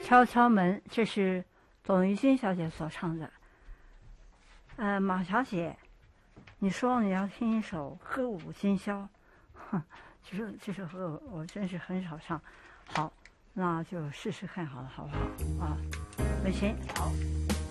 敲敲门，这是董玉君小姐所唱的。马小姐，你说你要听一首《歌舞今宵》，这首歌我真是很少唱。好，那就试试看好了，好不好啊？美琴，好。